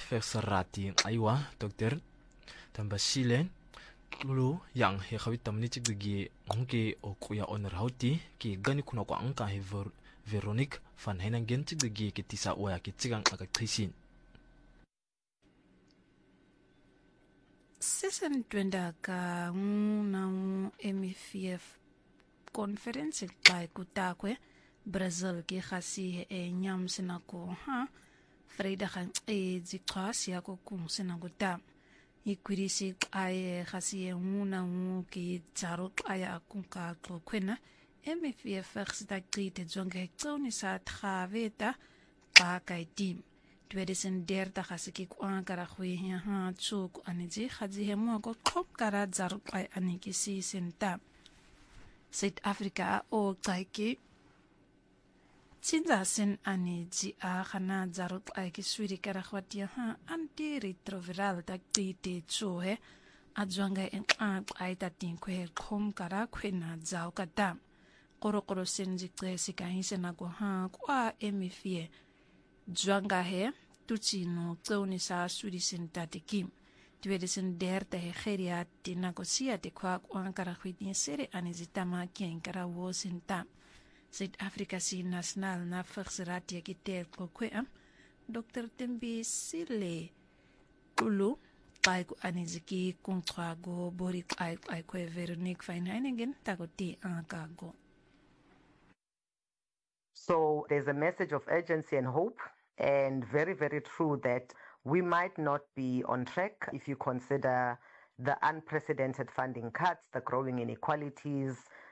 Fersarati aywa Dr. Tambasile lulu yang he kawit tamni chigdigi ngke okuya oner hauti ki gani kuna kwa angka he Veronique van Heinengen chigdigi ki tisa oya ki chigang akakrisin. Sesan twenda ka na MFF conference by kutakwe Brazil ki khasi nyam senako vrijdag zikasi yako kum senakuta ikwirisi ay khasi una ki tsaro aya kunka kwena MFF khsita krite jonge tsoni sa traveta ka kai team 2030 khasiki kwankara khwi tsuk aniji khaji hemo ko khop kara zar ay aniki si senta South Africa o kaiki Sinza sen aniji a khana zar ay ki swiri kara khwatia anti-retroviral ta krite tsohe adzwanga en ay ta tinkwe khom kara khwena zau kata korokoro senji kresi kahise na ko kwa emifie Zwanga he tutsino tsoni sa suri sentati kim 2030 he geria tinakosia te kwa ankara khwiti sere anizitama kienkara wo senta South Africa si national na versrati ki ter kokwe Dr. Tembi Sile Kulu kai ku aniziki kontrago bori kai ku Veronique van Heinengen takoti ankago. So there's a message of urgency and hope, and very, very true that we might not be on track if you consider the unprecedented funding cuts, the growing inequalities,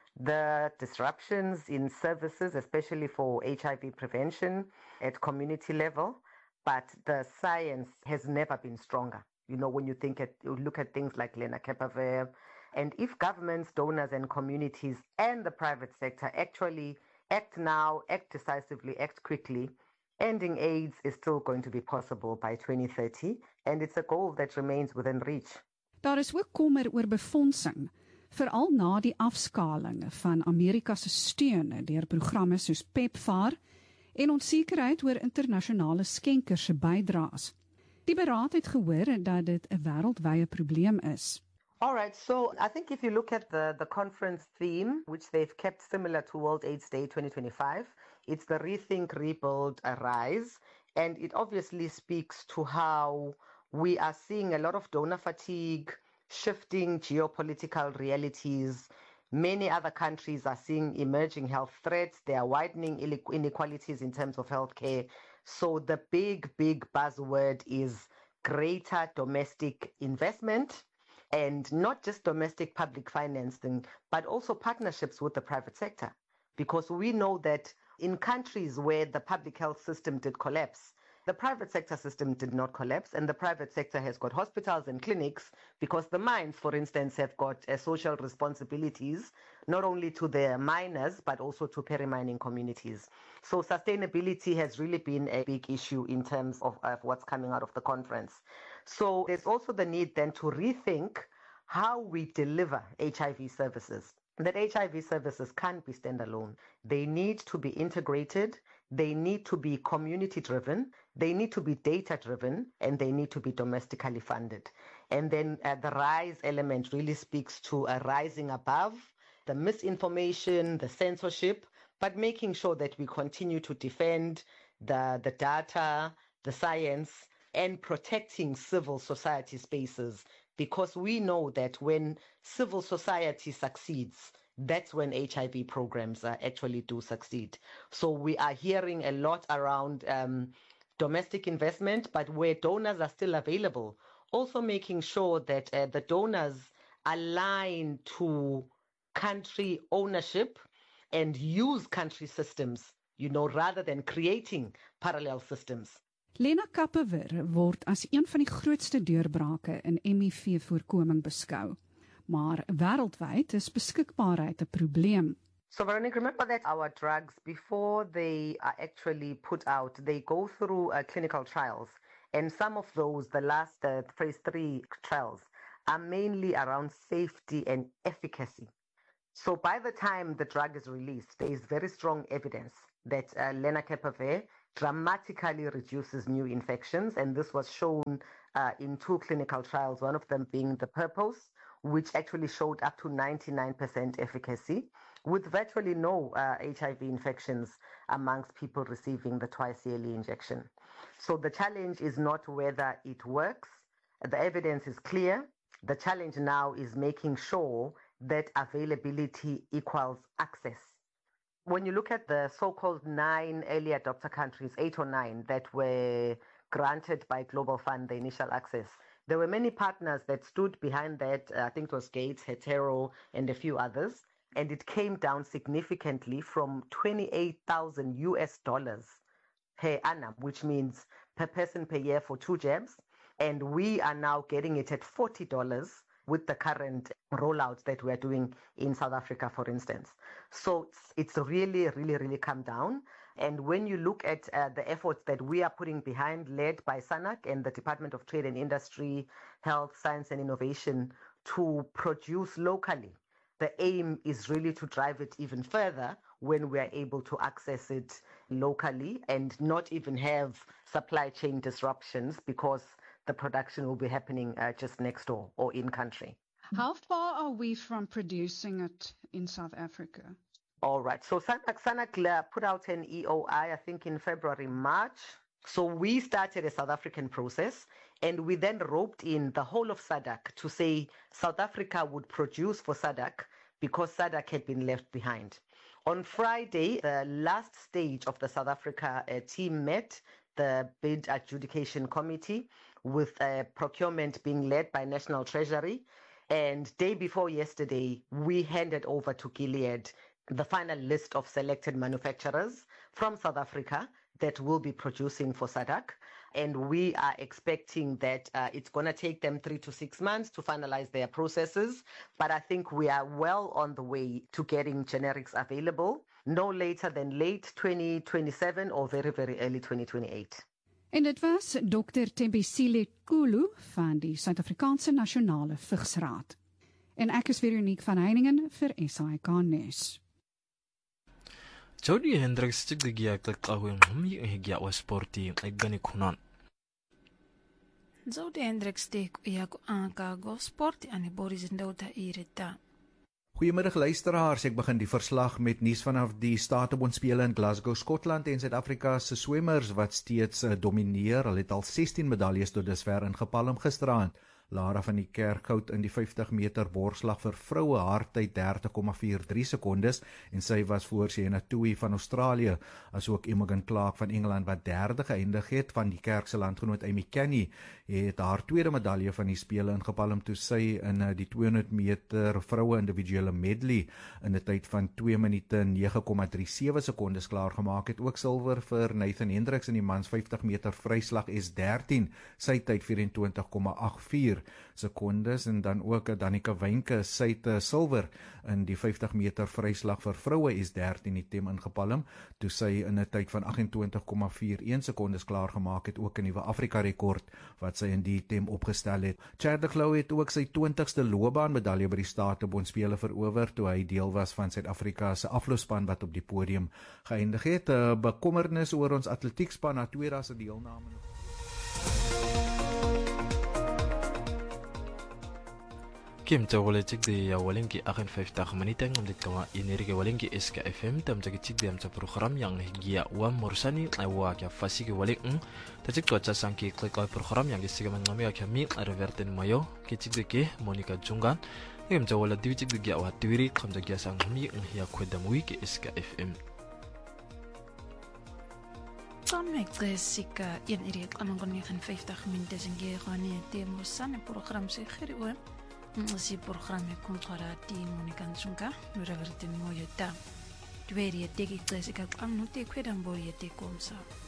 the disruptions in services, especially for HIV prevention at community level. But the science has never been stronger. You know, when you look at things like lenacapavir, and if governments, donors, and communities and the private sector actually act now, act decisively, act quickly, ending AIDS is still going to be possible by 2030, and it's a goal that remains within reach. Daar is ook kommer oor befondsing, veral na die afskaling van Amerika se steun deur programme soos PEPFAR en onsekerheid oor internasionale skenkers se bydraes. Die beraad het gehoor dat dit 'n wêreldwye probleem is. All right, so I think if you look at the conference theme, which they've kept similar to World AIDS Day 2025, it's the Rethink, Rebuild, Arise, and it obviously speaks to how we are seeing a lot of donor fatigue, shifting geopolitical realities. Many other countries are seeing emerging health threats. They are widening inequalities in terms of healthcare. So the big buzzword is greater domestic investment, and not just domestic public financing, but also partnerships with the private sector. Because we know that in countries where the public health system did collapse, the private sector system did not collapse, and the private sector has got hospitals and clinics because the mines, for instance, have got social responsibilities, not only to their miners, but also to peri-mining communities. So sustainability has really been a big issue in terms of what's coming out of the conference. So there's also the need then to rethink how we deliver HIV services. That HIV services can't be standalone. They need to be integrated. They need to be community-driven. They need to be data-driven, and they need to be domestically funded. And then the RISE element really speaks to a rising above the misinformation, the censorship, but making sure that we continue to defend the data, the science, and protecting civil society spaces, because we know that when civil society succeeds, that's when HIV programs actually do succeed. So we are hearing a lot around domestic investment, but where donors are still available, also making sure that the donors align to country ownership and use country systems, rather than creating parallel systems. Lenacapavir word as een van die grootste deurbrake in HIV-voorkoming beskou, maar wêreldwyd is beskikbaarheid 'n probleem. So Veronique, remember that our drugs, before they are actually put out, they go through clinical trials, and some of those, the last phase 3 trials, are mainly around safety and efficacy. So by the time the drug is released, there is very strong evidence that lenacapavir dramatically reduces new infections, and this was shown in 2 clinical trials, one of them being the Purpose, which actually showed up to 99% efficacy with virtually no HIV infections amongst people receiving the twice-yearly injection. So the challenge is not whether it works. The evidence is clear. The challenge now is making sure that availability equals access. When you look at the so-called 9 early adopter countries, 8 or 9 that were granted by Global Fund the initial access, there were many partners that stood behind that. I think it was Gates, Hetero, and a few others. And it came down significantly from $28,000 per annum, which means per person per year for 2 jabs. And we are now getting it at $40 with the current rollouts that we're doing in South Africa, for instance. So it's really, really, really come down. And when you look at the efforts that we are putting behind, led by SANAC and the Department of Trade and Industry, Health, Science and Innovation, to produce locally, the aim is really to drive it even further when we are able to access it locally and not even have supply chain disruptions because the production will be happening just next door or in country. How far are we from producing it in South Africa? All right. So SANAC put out an EOI, I think in February, March. So we started a South African process, and we then roped in the whole of SADC to say South Africa would produce for SADC because SADC had been left behind. On Friday, the last stage of the South Africa team met, the bid adjudication committee, with procurement being led by National Treasury. And day before yesterday, we handed over to Gilead the final list of selected manufacturers from South Africa that will be producing for SADC. And we are expecting that it's going to take them 3 to 6 months to finalize their processes. But I think we are well on the way to getting generics available, no later than late 2027 or very, very early 2028. En dit was Dr. Thembisile Kulu van die Suid-Afrikaanse Nasionale Vigsraad. En ek is Veronique van Heiningen vir SAK Nuus. Jody Hendricks tigdigia kakaweng humi higia wa sporti gani kunan. Jody Hendricks tek yaku aankago sporti aan die Boris Ndouta irita. Goeiemiddag luisteraars, ek begin die verslag met nuus vanaf die Statebondspele in Glasgow, Skotland en Suid-Afrika se swemmers wat steeds domineer. Hulle het al 16 medaljes tot dusver ingepalm gisteraand. Lara van die Kerk goud in die 50 meter borslag vir vroue, haar tyd 30,43 sekondes en sy was voor Sienna Tui van Australië, asook Imogen Clark van Engeland wat derde geëindig het. Van die Kerk se landgenoot Amy Kenny het haar tweede medalje van die spele ingepalm toe sy in die 200 meter vroue individuele medley in 'n tyd van 2 minute 9,37 sekondes klaar gemaak het. Ook silwer vir Nathan Hendricks in die mans 50 meter vryslag S13, sy tyd 24,84 sekondes, en dan ook Danica Wynke, sy het silwer in die 50 meter vryslag vir vroue S13 die tem ingepalm, toe sy in 'n tyd van 28,41 sekondes klaar gemaak het, ook 'n nuwe Afrika rekord wat sy in die tem opgestel het. Chad de Clouw het ook sy 20ste loopbaanmedalje by die Statebondspele verower toe hy deel was van Suid-Afrika se afloopspan wat op die podium geëindig het. Bekommernis oor ons atletiekspan na 2 dae se deelname. Kim Tawaletik de Walenki 58 menit om dit kama energi Walenki SKFM tam jagitik de amca program yang higia wa morsani awa kya fasiki walek tajik to sanki klik program yang gisiga mangami kami reverten mayo kitik de ke Monica Jungan kim jawala divitik de gya wa tiwiri kam jagya sang hami ya kwedam wiki SKFM Samek sika in irik amangon 59 minute zinge gani temo san program se khirwe si programme kontra di Monica Junga reverten moyo ta Dwerie tegi tsika amno te kwedam boye te komsa